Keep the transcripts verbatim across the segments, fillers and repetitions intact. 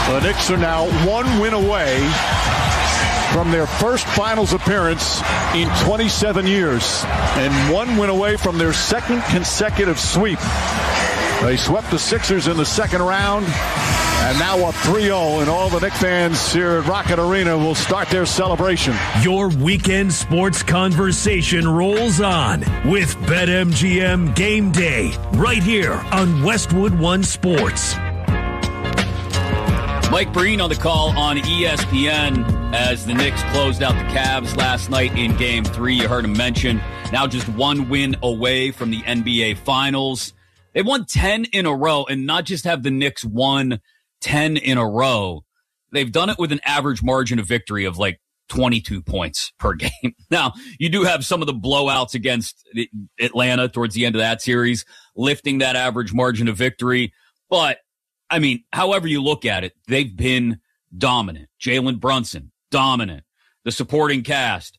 The Knicks are now one win away from their first finals appearance in twenty-seven years and one win away from their second consecutive sweep. They swept the Sixers in the second round and now up three oh, and all the Knicks fans here at Rocket Arena will start their celebration. Your weekend sports conversation rolls on with BetMGM Game Day right here on Westwood One Sports. Mike Breen on the call on E S P N as the Knicks closed out the Cavs last night in Game three. You heard him mention now just one win away from the N B A Finals. They won ten in a row, and not just have the Knicks won ten in a row. They've done it with an average margin of victory of like twenty-two points per game. Now, you do have some of the blowouts against Atlanta towards the end of that series, lifting that average margin of victory, but I mean, however you look at it, they've been dominant. Jalen Brunson, dominant. The supporting cast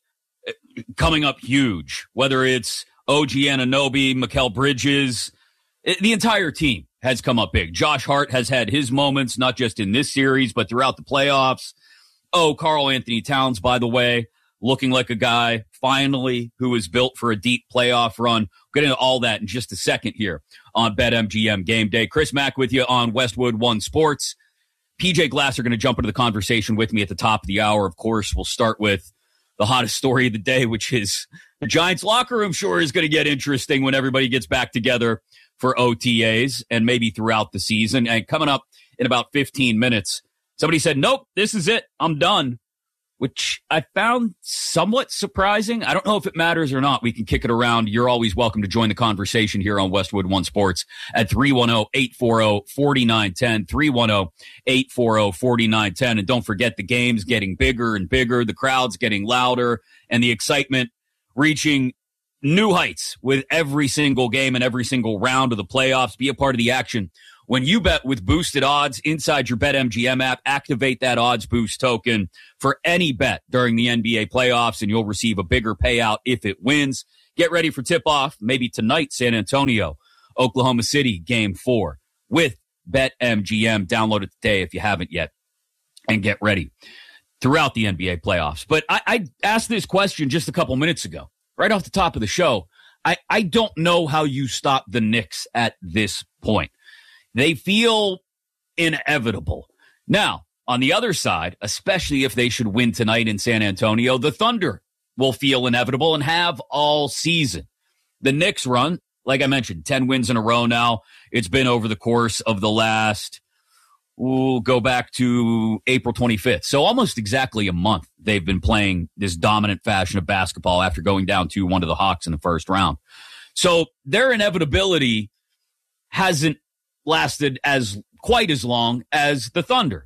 coming up huge, whether it's O G Anunoby, Mikal Bridges, the entire team has come up big. Josh Hart has had his moments, not just in this series, but throughout the playoffs. Oh, Karl Anthony Towns, by the way, looking like a guy, finally, who is built for a deep playoff run. We'll get into all that in just a second here on BetMGM Game Day. Chris Mack with you on Westwood One Sports. P J Glass are going to jump into the conversation with me at the top of the hour. Of course, we'll start with the hottest story of the day, which is the Giants locker room sure is going to get interesting when everybody gets back together for O T As and maybe throughout the season. And coming up in about fifteen minutes, somebody said, nope, this is it. I'm done. Which I found somewhat surprising. I don't know if it matters or not. We can kick it around. You're always welcome to join the conversation here on Westwood One Sports at three one zero, eight four zero, four nine one zero, three one zero, eight four zero, four nine one zero. And don't forget, the game's getting bigger and bigger, the crowd's getting louder, and the excitement reaching new heights with every single game and every single round of the playoffs. Be a part of the action. When you bet with boosted odds inside your BetMGM app, activate that odds boost token for any bet during the N B A playoffs, and you'll receive a bigger payout if it wins. Get ready for tip-off, maybe tonight, San Antonio, Oklahoma City, Game four with BetMGM. Download it today if you haven't yet, and get ready throughout the N B A playoffs. But I, I asked this question just a couple minutes ago, right off the top of the show. I, I don't know how you stop the Knicks at this point. They feel inevitable. Now, on the other side, especially if they should win tonight in San Antonio, the Thunder will feel inevitable and have all season. The Knicks run, like I mentioned, ten wins in a row now. It's been over the course of the last, we'll go back to April twenty-fifth. So almost exactly a month they've been playing this dominant fashion of basketball after going down two one to the Hawks in the first round. So their inevitability hasn't lasted as quite as long as the Thunder,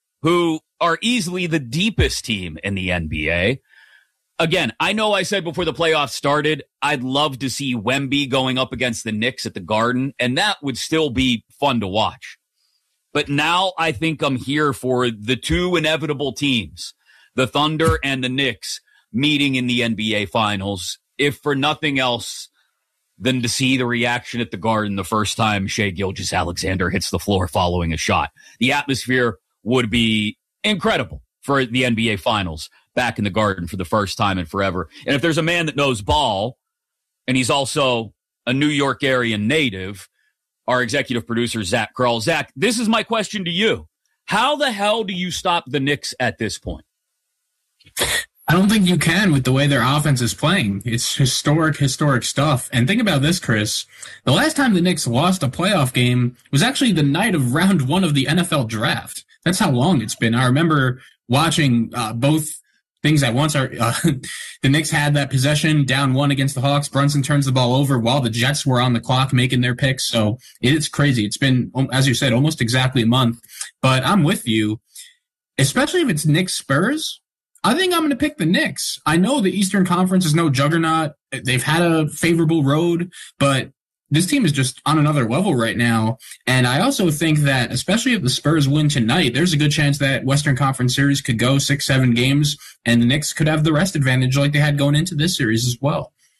who are easily the deepest team in the N B A. Again, I know I said before the playoffs started, I'd love to see Wemby going up against the Knicks at the Garden, and that would still be fun to watch. But now I think I'm here for the two inevitable teams, the Thunder and the Knicks, meeting in the N B A Finals, if for nothing else than to see the reaction at the Garden the first time Shai Gilgeous-Alexander hits the floor following a shot. The atmosphere would be incredible for the N B A Finals back in the Garden for the first time in forever. And if there's a man that knows ball, and he's also a New York area native, our executive producer, Zach Kroll. Zach, this is my question to you. How the hell do you stop the Knicks at this point? I don't think you can with the way their offense is playing. It's historic, historic stuff. And think about this, Chris. The last time the Knicks lost a playoff game was actually the night of round one of the N F L draft. That's how long it's been. I remember watching uh, both things at once. Are uh, the Knicks had that possession down one against the Hawks. Brunson turns the ball over while the Jets were on the clock making their picks. So it's crazy. It's been, as you said, almost exactly a month. But I'm with you, especially if it's Knicks Spurs. I think I'm going to pick the Knicks. I know the Eastern Conference is no juggernaut. They've had a favorable road, but this team is just on another level right now. And I also think that, especially if the Spurs win tonight, there's a good chance that Western Conference series could go six, seven games, and the Knicks could have the rest advantage like they had going into this series as well.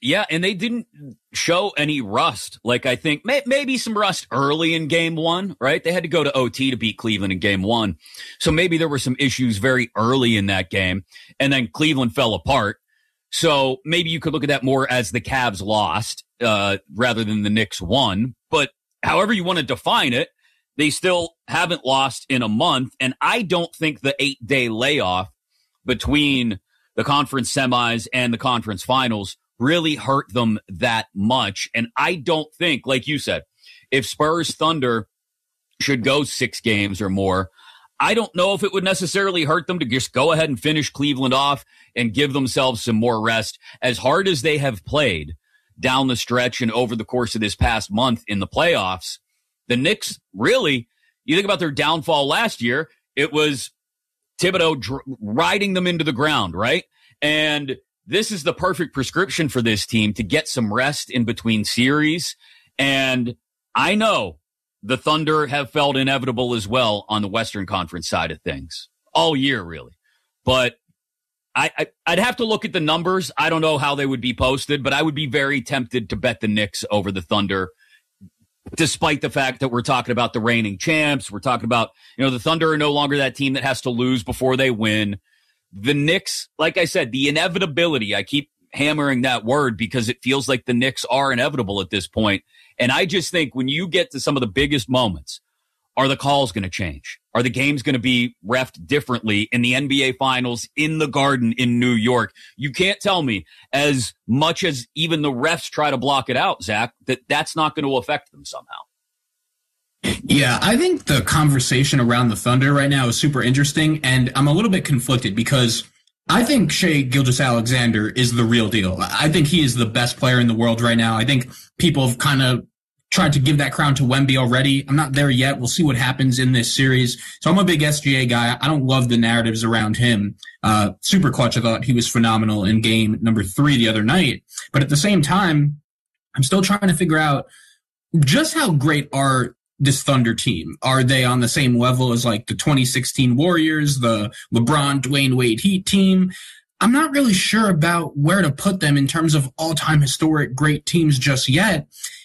Yeah, and they didn't show any rust. Like, I think may, maybe some rust early in game one, right? They had to go to O T to beat Cleveland in game one. So maybe there were some issues very early in that game, and then Cleveland fell apart. So maybe you could look at that more as the Cavs lost uh, rather than the Knicks won. But however you want to define it, they still haven't lost in a month. And I don't think the eight-day layoff between the conference semis and the conference finals really hurt them that much. And I don't think, like you said, if Spurs Thunder should go six games or more, I don't know if it would necessarily hurt them to just go ahead and finish Cleveland off and give themselves some more rest. As hard as they have played down the stretch and over the course of this past month in the playoffs, the Knicks, really, you think about their downfall last year, it was Thibodeau dr- riding them into the ground, right? And this is the perfect prescription for this team to get some rest in between series. And I know the Thunder have felt inevitable as well on the Western Conference side of things all year, really. But I, I, I'd have to look at the numbers. I don't know how they would be posted, but I would be very tempted to bet the Knicks over the Thunder, despite the fact that we're talking about the reigning champs. We're talking about, you know, the Thunder are no longer that team that has to lose before they win. The Knicks, like I said, the inevitability, I keep hammering that word because it feels like the Knicks are inevitable at this point. And I just think when you get to some of the biggest moments, are the calls going to change? Are the games going to be reffed differently in the N B A Finals in the Garden in New York? You can't tell me, as much as even the refs try to block it out, Zach, that that's not going to affect them somehow. Yeah, I think the conversation around the Thunder right now is super interesting, and I'm a little bit conflicted because I think Shai Gilgeous-Alexander is the real deal. I think he is the best player in the world right now. I think people have kind of tried to give that crown to Wemby already. I'm not there yet. We'll see what happens in this series. So I'm a big S G A guy. I don't love the narratives around him. Uh, super clutch. I thought he was phenomenal in game number three the other night. But at the same time, I'm still trying to figure out just how great are this Thunder team. Are they on the same level as like the twenty sixteen Warriors, the LeBron, Dwayne Wade Heat team? I'm not really sure about where to put them in terms of all-time historic great teams just yet.